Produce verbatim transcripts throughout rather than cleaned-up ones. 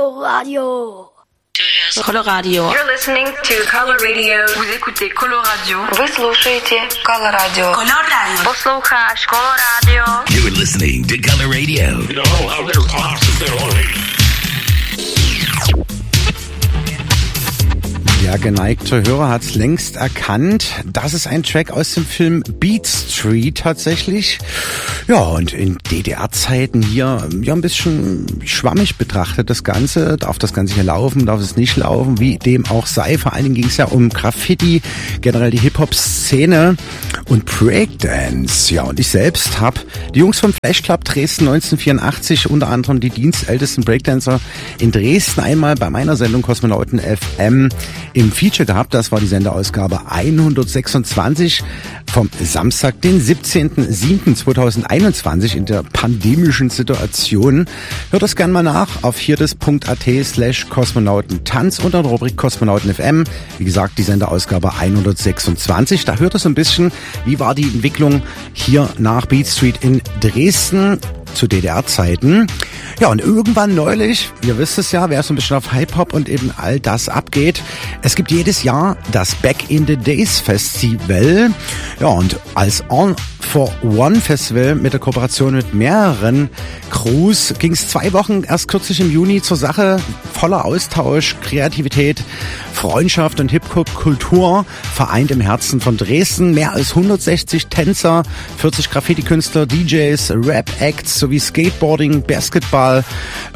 Coloradio. Coloradio. You're listening to Coloradio. Vous écoutez Coloradio. Вы слушаете Coloradio. Coloradio. Послухаешь Coloradio. You're listening to Coloradio. You know how they're awesome, they're Der geneigte Hörer hat es längst erkannt. Das ist ein Track aus dem Film Beat Street tatsächlich. Ja, und in D D R-Zeiten hier ja ein bisschen schwammig betrachtet das Ganze. Darf das Ganze hier laufen, darf es nicht laufen, wie dem auch sei. Vor allen Dingen ging es ja um Graffiti, generell die Hip-Hop-Szene und Breakdance. Ja, und ich selbst habe die Jungs vom Flash Club Dresden neunzehnhundertvierundachtzig, unter anderem die dienstältesten Breakdancer in Dresden, einmal bei meiner Sendung Kosmonauten F M im Feature gehabt. Das war die Senderausgabe hundertsechsundzwanzig vom Samstag, den siebzehnten siebten zweitausendeinundzwanzig in der pandemischen Situation. Hört das gerne mal nach auf viertes.at slash Kosmonautentanz unter der Rubrik Kosmonauten F M. Wie gesagt, die Senderausgabe hundertsechsundzwanzig. Da hört es so ein bisschen, wie war die Entwicklung hier nach Beat Street in Dresden zu D D R-Zeiten. Ja, und irgendwann neulich, ihr wisst es ja, wer so ein bisschen auf Hip-Hop und eben all das abgeht, es gibt jedes Jahr das Back in the Days Festival. Ja, und als All for One Festival mit der Kooperation mit mehreren Crews ging es zwei Wochen erst kürzlich im Juni zur Sache. Voller Austausch, Kreativität, Freundschaft und Hip-Hop-Kultur vereint im Herzen von Dresden. Mehr als hundertsechzig Tänzer, vierzig Graffiti-Künstler, D Js, Rap-Acts sowie Skateboarding, Basketball,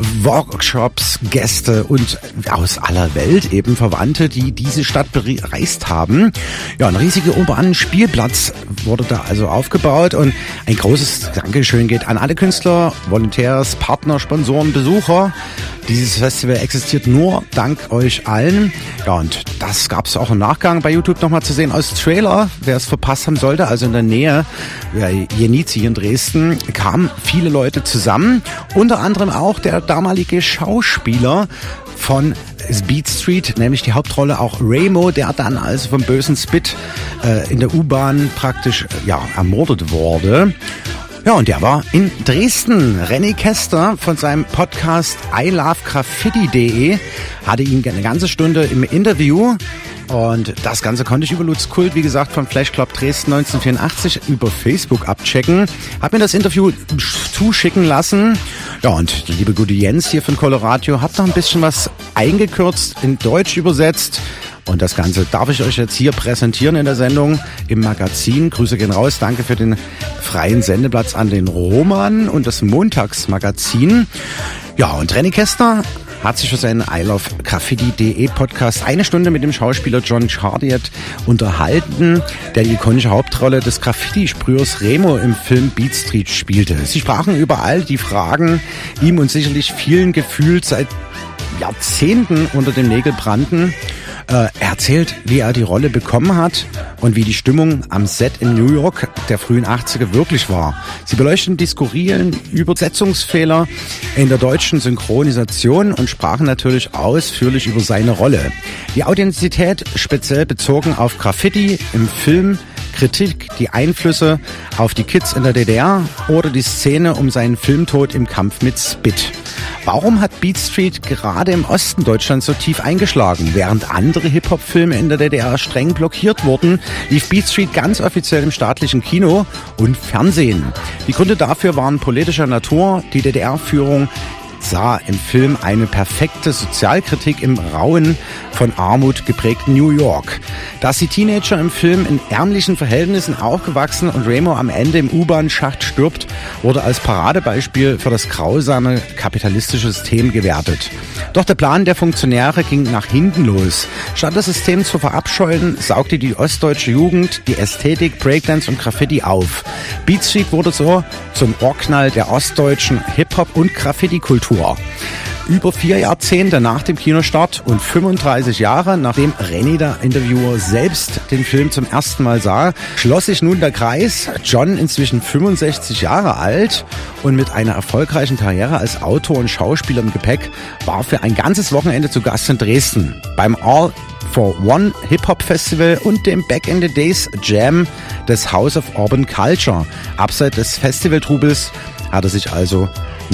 Workshops, Gäste und aus aller Welt eben Verwandte, die diese Stadt bereist haben. Ja, ein riesiger urbaner Spielplatz wurde da also aufgebaut und ein großes Dankeschön geht an alle Künstler, Volontärs, Partner, Sponsoren, Besucher. Dieses Festival existiert nur dank euch allen. Ja, und das gab es auch im Nachgang bei YouTube nochmal zu sehen als Trailer. Wer es verpasst haben sollte, also in der Nähe, ja, Jenizi in Dresden, kamen viele Leute zusammen. Unter anderem auch der damalige Schauspieler von Beat Street, nämlich die Hauptrolle auch Ramo, der dann also vom bösen Spit äh, in der U-Bahn praktisch äh, ja, ermordet wurde. Ja, und der war in Dresden. René Kester von seinem Podcast I Love Graffiti punkt de hatte ihn eine ganze Stunde im Interview. Und das Ganze konnte ich über Lutz Kult, wie gesagt, vom Flash Club Dresden neunzehnhundertvierundachtzig über Facebook abchecken. Hab mir das Interview zuschicken lassen. Ja, und die liebe gute Jens hier von Coloradio hat noch ein bisschen was eingekürzt, in Deutsch übersetzt. Und das Ganze darf ich euch jetzt hier präsentieren in der Sendung im Magazin. Grüße gehen raus. Danke für den freien Sendeplatz an den Roman und das Montagsmagazin. Ja, und René Kester hat sich für seinen I Love Graffiti punkt de Podcast eine Stunde mit dem Schauspieler John Chardiet unterhalten, der die ikonische Hauptrolle des Graffiti-Sprühers Remo im Film Beat Street spielte. Sie sprachen über all die Fragen, die ihm und sicherlich vielen gefühlt seit Jahrzehnten unter den Nägeln brannten. Er erzählt, wie er die Rolle bekommen hat und wie die Stimmung am Set in New York der frühen achtziger wirklich war. Sie beleuchten die skurrilen Übersetzungsfehler in der deutschen Synchronisation und sprachen natürlich ausführlich über seine Rolle. Die Authentizität speziell bezogen auf Graffiti im Film, Kritik, die Einflüsse auf die Kids in der D D R oder die Szene um seinen Filmtod im Kampf mit Spit. Warum hat Beat Street gerade im Osten Deutschlands so tief eingeschlagen? Während andere Hip-Hop-Filme in der D D R streng blockiert wurden, lief Beat Street ganz offiziell im staatlichen Kino und Fernsehen. Die Gründe dafür waren politischer Natur. Die D D R-Führung sah im Film eine perfekte Sozialkritik im rauen, von Armut geprägten New York. Dass die Teenager im Film in ärmlichen Verhältnissen aufgewachsen und Ramo am Ende im U-Bahn-Schacht stirbt, wurde als Paradebeispiel für das grausame kapitalistische System gewertet. Doch der Plan der Funktionäre ging nach hinten los. Statt das System zu verabscheuen, saugte die ostdeutsche Jugend die Ästhetik, Breakdance und Graffiti auf. Beat Street wurde so zum Urknall der ostdeutschen Hip-Hop- und Graffiti-Kultur. Über vier Jahrzehnte nach dem Kinostart und fünfunddreißig Jahre, nachdem René, der Interviewer, selbst den Film zum ersten Mal sah, schloss sich nun der Kreis. John, inzwischen fünfundsechzig Jahre alt und mit einer erfolgreichen Karriere als Autor und Schauspieler im Gepäck, war für ein ganzes Wochenende zu Gast in Dresden. Beim All for One Hip-Hop Festival und dem Back in the Days Jam des House of Urban Culture. Abseits des Festivaltrubels hat er sich also mit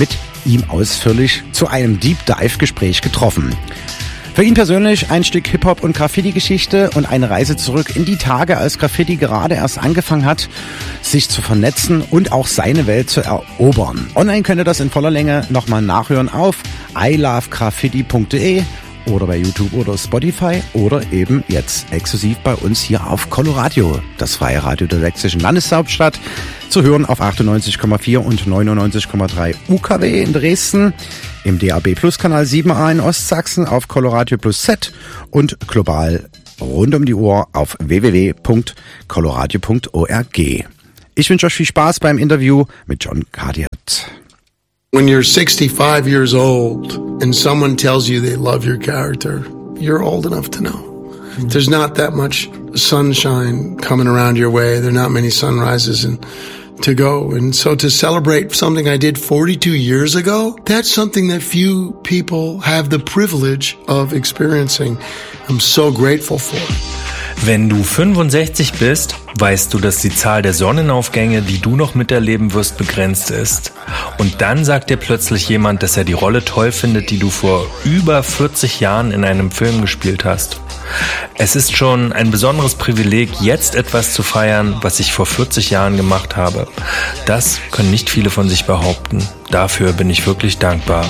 ihm ausführlich zu einem Deep Dive Gespräch getroffen. Für ihn persönlich ein Stück Hip-Hop und Graffiti-Geschichte und eine Reise zurück in die Tage, als Graffiti gerade erst angefangen hat, sich zu vernetzen und auch seine Welt zu erobern. Online könnt ihr das in voller Länge nochmal nachhören auf i love graffiti punkt de oder bei YouTube oder Spotify oder eben jetzt exklusiv bei uns hier auf Coloradio, das freie Radio der sächsischen Landeshauptstadt, zu hören auf achtundneunzig Komma vier und neunundneunzig Komma drei U K W in Dresden, im D A B Plus Kanal sieben a in Ostsachsen auf Coloradio Plus Z und global rund um die Uhr auf w w w punkt coloradio punkt org. Ich wünsche euch viel Spaß beim Interview mit John Cardiat. When you're sixty-five years old and someone tells you they love your character, you're old enough to know. There's not that much sunshine coming around your way. There are not many sunrises and to go. And so to celebrate something I did forty-two years ago, that's something that few people have the privilege of experiencing. I'm so grateful for. Wenn du fünfundsechzig bist, weißt du, dass die Zahl der Sonnenaufgänge, die du noch miterleben wirst, begrenzt ist. Und dann sagt dir plötzlich jemand, dass er die Rolle toll findet, die du vor über vierzig Jahren in einem Film gespielt hast. Es ist schon ein besonderes Privileg, jetzt etwas zu feiern, was ich vor vierzig Jahren gemacht habe. Das können nicht viele von sich behaupten. Dafür bin ich wirklich dankbar.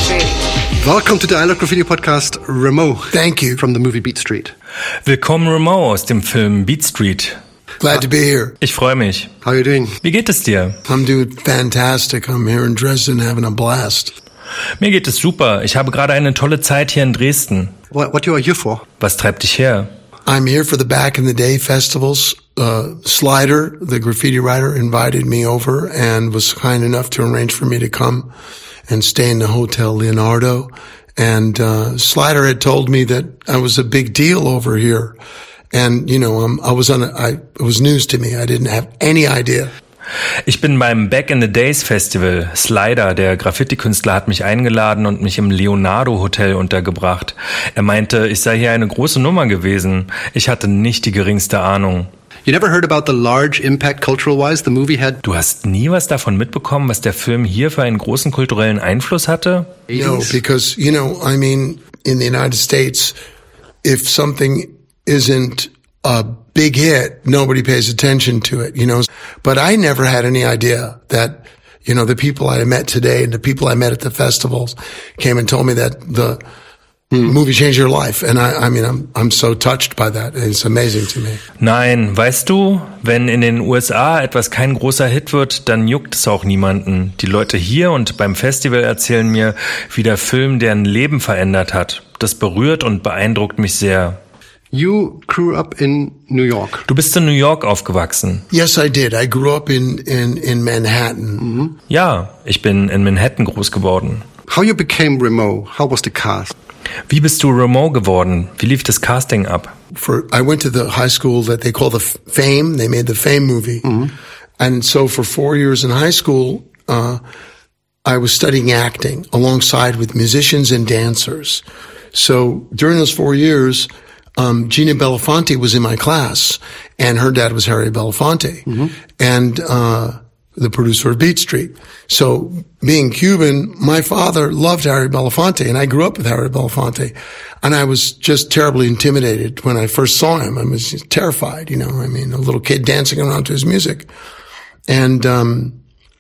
Welcome to the I Love Graffiti podcast, Remo. Thank you. From the movie Beat Street. Willkommen, Remo, aus dem Film Beat Street. Glad to be here. Ich freue mich. How are you doing? Wie geht es dir? I'm doing fantastic. I'm here in Dresden having a blast. Mir geht es super. Ich habe gerade eine tolle Zeit hier in Dresden. What, what you are here for? Was treibt dich her? I'm here for the Back in the Day festivals. Uh, Slider, the graffiti writer, invited me over and was kind enough to arrange for me to come and stay in the Hotel Leonardo. And uh, Slider had told me that I was a big deal over here. And, you know, um, I was on a, I, it was news to me. I didn't have any idea. Ich bin beim Back in the Days Festival. Slider, der Graffiti-Künstler, hat mich eingeladen und mich im Leonardo Hotel untergebracht. Er meinte, ich sei hier eine große Nummer gewesen. Ich hatte nicht die geringste Ahnung. You never heard about the large impact cultural-wise the movie had? Du hast nie was davon mitbekommen, was der Film hier für einen großen kulturellen Einfluss hatte? No, because, you know, I mean, in the United States, if something isn't a big hit, nobody pays attention to it, you know. But I never had any idea that, you know, the people I met today and the people I met at the festivals came and told me that the hmm. movie changed your life. And I, I mean, I'm, I'm so touched by that. It's amazing to me. Nein, weißt du, wenn in den U S A etwas kein großer Hit wird, dann juckt es auch niemanden. Die Leute hier und beim Festival erzählen mir, wie der Film deren Leben verändert hat. Das berührt und beeindruckt mich sehr. You grew up in New York. Du bist in New York aufgewachsen. Yes, I did. I grew up in, in, in Manhattan. Mm-hmm. Ja, ich bin in Manhattan groß geworden. How you became Remo? How was the cast? Wie bist du Remo geworden? Wie lief das Casting ab? For I went to the high school that they call the Fame. They made the Fame movie. Mm-hmm. And so for four years in high school, uh, I was studying acting alongside with musicians and dancers. So during those four years, Um, Gina Belafonte was in my class, and her dad was Harry Belafonte, mm-hmm. and uh the producer of Beat Street. So, being Cuban, my father loved Harry Belafonte, and I grew up with Harry Belafonte, and I was just terribly intimidated when I first saw him. I was just terrified, you know, I mean, a little kid dancing around to his music. And um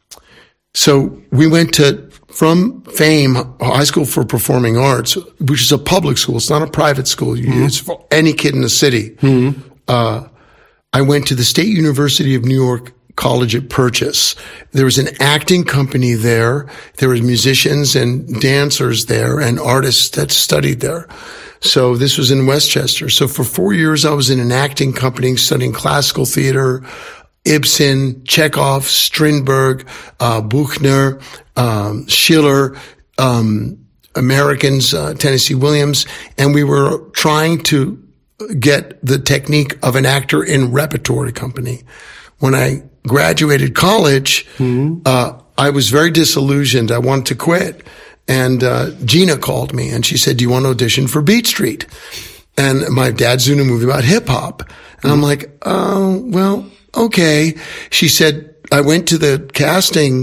so we went to from Fame High School for Performing Arts, which is a public school. It's not a private school. Mm-hmm. It's for any kid in the city. Mm-hmm. Uh, I went to the State University of New York College at Purchase. There was an acting company there. There were musicians and dancers there and artists that studied there. So this was in Westchester. So for four years, I was in an acting company studying classical theater, Ibsen, Chekhov, Strindberg, uh, Buchner, um, Schiller, um, Americans, uh, Tennessee Williams, and we were trying to get the technique of an actor in repertory company. When I graduated college, mm-hmm. uh, I was very disillusioned. I wanted to quit. And, uh, Gina called me and she said, do you want to audition for Beat Street? And my dad's doing a movie about hip hop. And mm-hmm. I'm like, oh, well, okay. She said, I went to the casting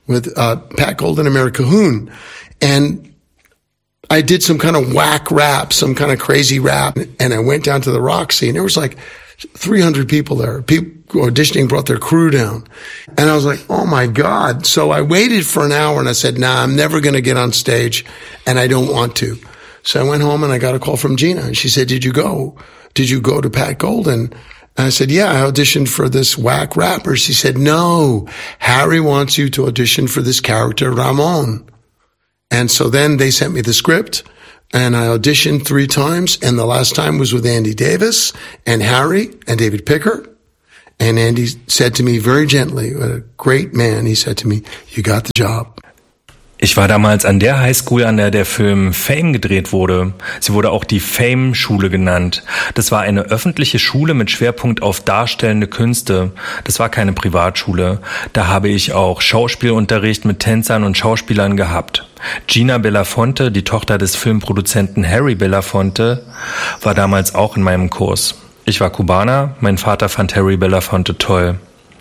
with uh, Pat Gold and Mary Cahoon. And I did some kind of whack rap, some kind of crazy rap. And I went down to the Roxy, and there was like three hundred people there. People auditioning brought their crew down. And I was like, oh my God. So I waited for an hour and I said, nah, I'm never going to get on stage and I don't want to. So I went home and I got a call from Gina, and she said, did you go? Did you go to Pat Golden? And I said, yeah, I auditioned for this whack rapper. She said, no, Harry wants you to audition for this character, Ramon. And so then they sent me the script, and I auditioned three times, and the last time was with Andy Davis and Harry and David Picker. And Andy said to me very gently, a great man, he said to me, you got the job. Ich war damals an der Highschool, an der der Film Fame gedreht wurde. Sie wurde auch die Fame-Schule genannt. Das war eine öffentliche Schule mit Schwerpunkt auf darstellende Künste. Das war keine Privatschule. Da habe ich auch Schauspielunterricht mit Tänzern und Schauspielern gehabt. Gina Belafonte, die Tochter des Filmproduzenten Harry Belafonte, war damals auch in meinem Kurs. Ich war Kubaner, mein Vater fand Harry Belafonte toll.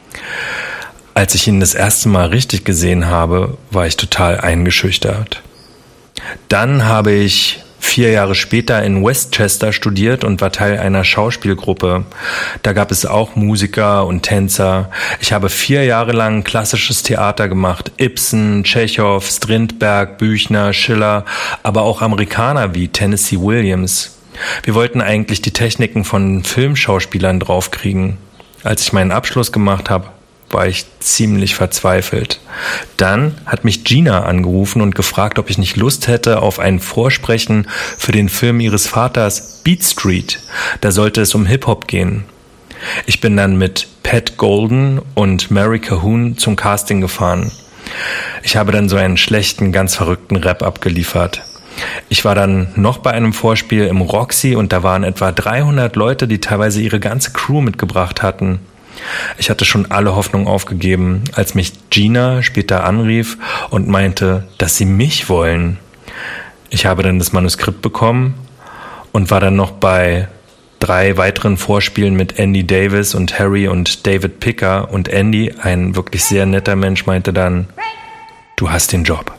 Als ich ihn das erste Mal richtig gesehen habe, war ich total eingeschüchtert. Dann habe ich vier Jahre später in Westchester studiert und war Teil einer Schauspielgruppe. Da gab es auch Musiker und Tänzer. Ich habe vier Jahre lang klassisches Theater gemacht. Ibsen, Tschechow, Strindberg, Büchner, Schiller, aber auch Amerikaner wie Tennessee Williams. Wir wollten eigentlich die Techniken von Filmschauspielern draufkriegen. Als ich meinen Abschluss gemacht habe, war ich ziemlich verzweifelt. Dann hat mich Gina angerufen und gefragt, ob ich nicht Lust hätte auf ein Vorsprechen für den Film ihres Vaters Beat Street. Da sollte es um Hip-Hop gehen. Ich bin dann mit Pat Golden und Mary Cahoon zum Casting gefahren. Ich habe dann so einen schlechten, ganz verrückten Rap abgeliefert. Ich war dann noch bei einem Vorspiel im Roxy und da waren etwa dreihundert Leute, die teilweise ihre ganze Crew mitgebracht hatten. Ich hatte schon alle Hoffnung aufgegeben, als mich Gina später anrief und meinte, dass sie mich wollen. Ich habe dann das Manuskript bekommen und war dann noch bei drei weiteren Vorspielen mit Andy Davis und Harry und David Picker. Und Andy, ein wirklich sehr netter Mensch, meinte dann, du hast den Job.